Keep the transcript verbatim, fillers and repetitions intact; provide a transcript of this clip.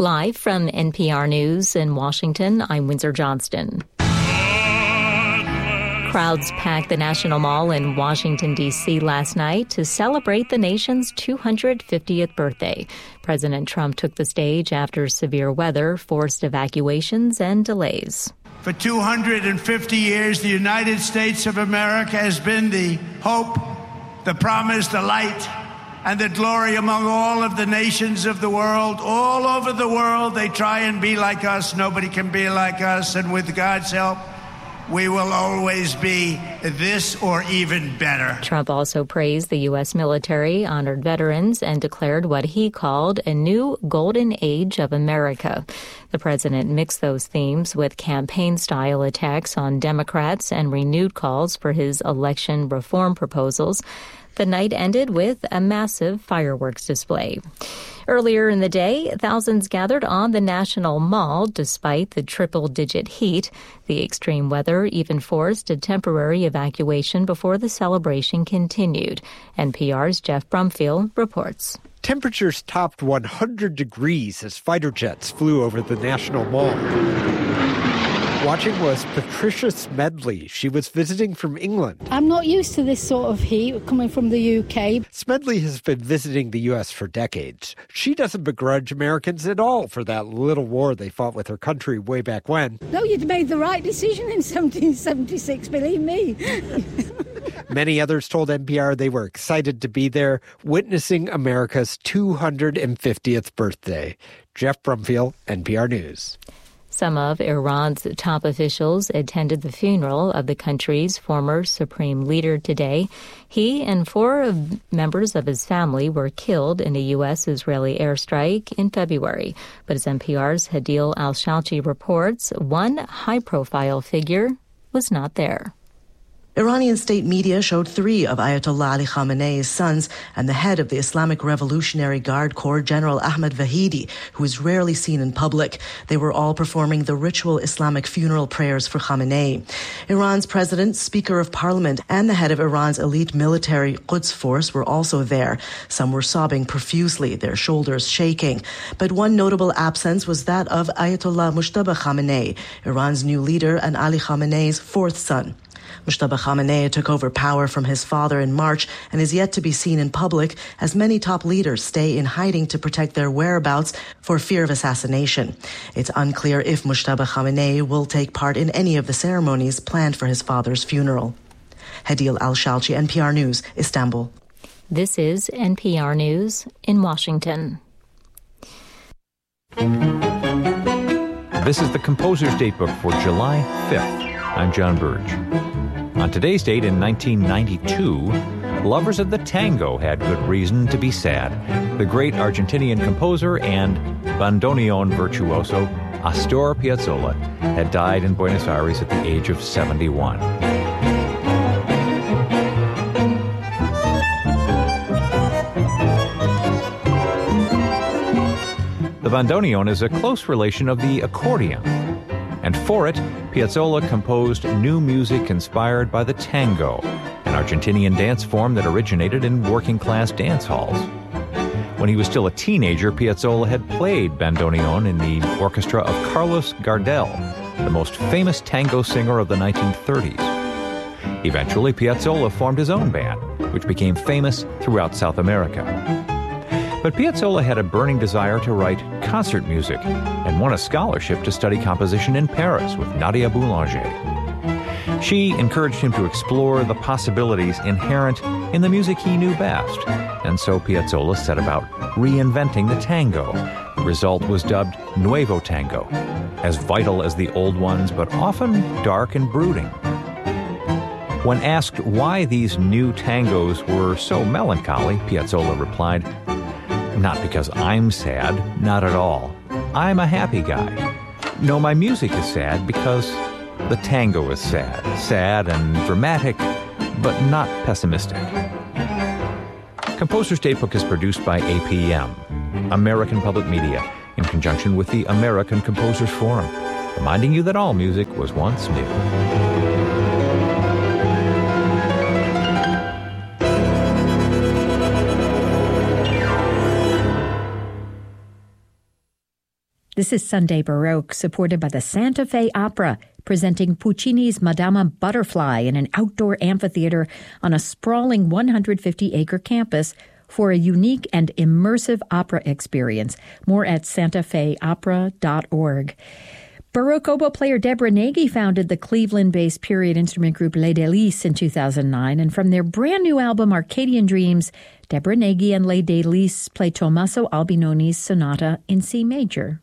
Live from N P R News in Washington, I'm Windsor Johnston. Crowds packed the National Mall in Washington, D C last night to celebrate the nation's two hundred fiftieth birthday. President Trump took the stage after severe weather forced evacuations and delays. For two hundred fifty years, the United States of America has been the hope, the promise, the light, and the glory among all of the nations of the world. All over the world, they try and be like us. Nobody can be like us. And with God's help, we will always be this or even better. Trump also praised the U S military, honored veterans, and declared what he called a new golden age of America. The president mixed those themes with campaign-style attacks on Democrats and renewed calls for his election reform proposals. The night ended with a massive fireworks display. Earlier in the day, thousands gathered on the National Mall despite the triple-digit heat. The extreme weather even forced a temporary evacuation before the celebration continued. N P R's Jeff Brumfield reports. Temperatures topped one hundred degrees as fighter jets flew over the National Mall. Watching was Patricia Smedley. She was visiting from England. I'm not used to this sort of heat coming from the U K. Smedley has been visiting the U S for decades. She doesn't begrudge Americans at all for that little war they fought with her country way back when. No, you'd made the right decision in seventeen seventy-six, believe me. Many others told N P R they were excited to be there, witnessing America's two hundred fiftieth birthday. Jeff Brumfield, N P R News. Some of Iran's top officials attended the funeral of the country's former supreme leader today. He and four of members of his family were killed in a U S-Israeli airstrike in February. But as N P R's Hadil Al-Shalchi reports, one high-profile figure was not there. Iranian state media showed three of Ayatollah Ali Khamenei's sons and the head of the Islamic Revolutionary Guard Corps, General Ahmad Vahidi, who is rarely seen in public. They were all performing the ritual Islamic funeral prayers for Khamenei. Iran's president, Speaker of Parliament, and the head of Iran's elite military Quds force were also there. Some were sobbing profusely, their shoulders shaking. But one notable absence was that of Ayatollah Mujtaba Khamenei, Iran's new leader and Ali Khamenei's fourth son. Mujtaba Khamenei took over power from his father in March and is yet to be seen in public as many top leaders stay in hiding to protect their whereabouts for fear of assassination. It's unclear if Mujtaba Khamenei will take part in any of the ceremonies planned for his father's funeral. Hadil Al-Shalchi, N P R News, Istanbul. This is N P R News in Washington. This is the Composer's Datebook for July fifth. I'm John Burge. On today's date in nineteen ninety-two, lovers of the tango had good reason to be sad. The great Argentinian composer and bandoneon virtuoso Astor Piazzolla had died in Buenos Aires at the age of seventy-one. The bandoneon is a close relation of the accordion. And for it, Piazzolla composed new music inspired by the tango, an Argentinian dance form that originated in working-class dance halls. When he was still a teenager, Piazzolla had played bandoneon in the orchestra of Carlos Gardel, the most famous tango singer of the nineteen thirties. Eventually, Piazzolla formed his own band, which became famous throughout South America. But Piazzolla had a burning desire to write concert music and won a scholarship to study composition in Paris with Nadia Boulanger. She encouraged him to explore the possibilities inherent in the music he knew best, and so Piazzolla set about reinventing the tango. The result was dubbed Nuevo Tango, as vital as the old ones, but often dark and brooding. When asked why these new tangos were so melancholy, Piazzolla replied, "Not because I'm sad, not at all. I'm a happy guy. No, my music is sad because the tango is sad. Sad and dramatic, but not pessimistic." Composer's Datebook is produced by A P M, American Public Media, in conjunction with the American Composers Forum, reminding you that all music was once new. This is Sunday Baroque, supported by the Santa Fe Opera, presenting Puccini's Madama Butterfly in an outdoor amphitheater on a sprawling one hundred fifty acre campus for a unique and immersive opera experience. More at santa fe opera dot org. Baroque oboe player Deborah Nagy founded the Cleveland-based period instrument group Les Délices in two thousand nine, and from their brand new album Arcadian Dreams, Deborah Nagy and Les Délices play Tommaso Albinoni's Sonata in C major.